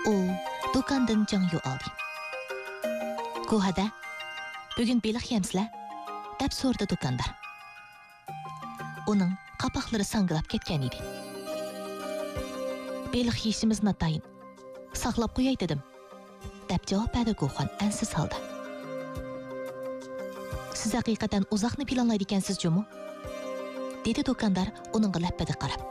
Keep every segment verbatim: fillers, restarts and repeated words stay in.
u do'kondan Jangyu oldi. Gohada, bugun beliq yemsizlar? deb so'radi do'kondor. Uning qapoqlari sangilab ketgan edi. Beliq yeyishimiz natayin. Saqlab qo'yay dedim. deb javob berdi Goxan ansiz holda. Siz haqiqatan uzoqni planlaydi ekansiz, Jumu? dedi do'kondor uningga lappada qarab.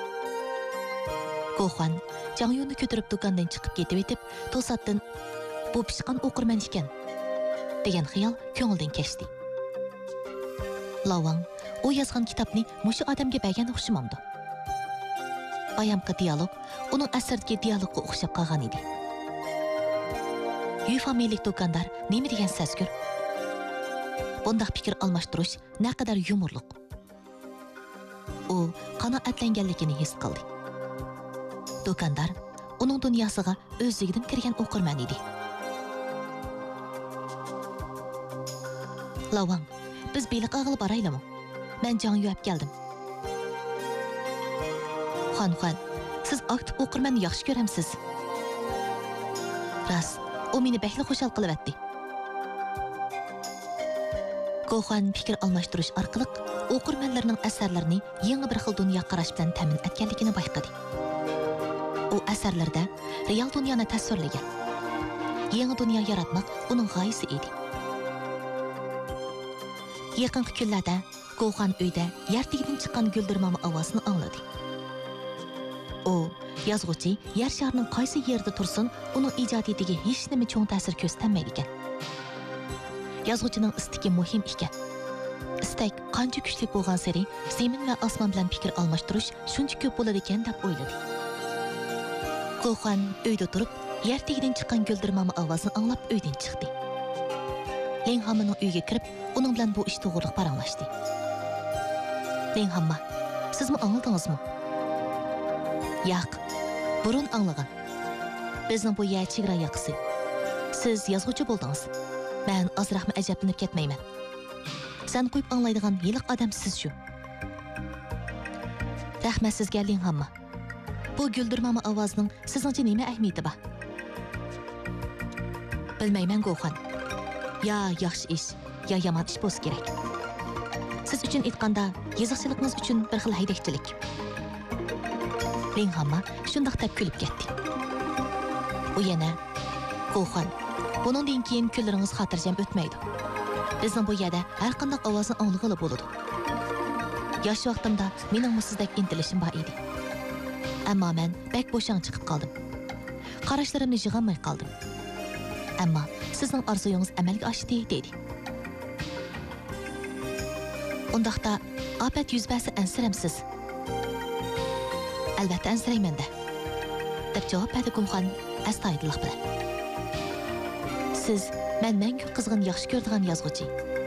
Goxan Jangyuni ko'tarib do'kondan chiqib ketib etib, to'satdan bu pishqan o'qirman ekan degan xiyol ko'ngildan kechdi. Lavang u yozgan kitobni mushu odamga bergan o'xshamamdi. Bayamqi dialog uning asardagi dialogga o'xshab qolgan edi. Yu familiyalik do'kondor nima degan sazgur? Bundaq fikr almashtirish naqadar yumurliq. U qanoatlanganligini his qildi. Do'kondor uning dunyosiga o'zligidan kirgan o'qirman edi. Lavang, biz beliq ag'ilib boraylikmi? Men Jang yuyab keldim. Xon-xon, siz aktiv o'qirmanni yaxshi ko'ramsiz. Ras, u meni bekli xushal qilyapti. Goxan fikr almashtirish orqali o'qirmanlarning asarlarini yangi bir xil dunyo qarash bilan ta'min etganligini bayqadi. U asarlarda real dunyoni tasvirlagan. Yangi dunyo yaratmoq uning g'oyasi edi. Yaqinqi kunlarda Goxan uyda yertigidan chiqqan guldirmama ovozini angladi. U yozuvchi yer sharining qaysi yerda tursin, uning ijodiyatiga hech nima cho'ng ta'sir ko'rsatmaydi ekan. Yozuvchining istagi muhim ekan. Istak qancha kuchli bo'lgan sari, zamin va osmon bilan fikr almashtirish shuncha ko'p bo'ladi ekan deb o'yladi. Goxan uyda turib, yertigidan chiqqan guldirmama ovozini anglab uydan chiqdi. Ling Hammaning uyiga kirib, uning bilan bu ish to'g'riliq paranglashdi. Ling Hamma, sizmi angladingizmi? Yo'q, burun anglagan. Bizning bu yer chegara yoqisi. Siz yozuvchi bo'ldingiz. Men ozroqmi ajablanib ketmayman. Sen qo'yib anglaydigan yiliq odam siz shu. Rahmat sizga Ling Hamma. Bu guldirmama ovozining sizningcha nima ahamiyati bor? Bilmayman Goxan. Ya yaxshi ish, ya yomon ish bo'lsa kerak. Siz uchun aytganda, yoziqchiligimiz uchun bir xil haydakchilik. Ling Hamma shundoq deb kulib ketdi. U yana, Goxan, buningdan keyin kunlaringiz xotirjam o'tmaydi. Bizning bu yerda har qanday ovozni anglag'ili bo'ladi. Yosh vaqtimda mening sizdek intilishim bor edi. Ammo men bek bo'shang chiqib qoldim. Qarashlarimni yig'olmay qoldim. Ammo sizning orzuyingiz amalga oshdi dedi. Undaqda ofat yuz bersa ansiramsiz. Albatta ansiraymanda, deb javob berdi Goxan astoydillik bilan. Siz men mangu qizg'in yaxshi ko'radigan yozuvchi.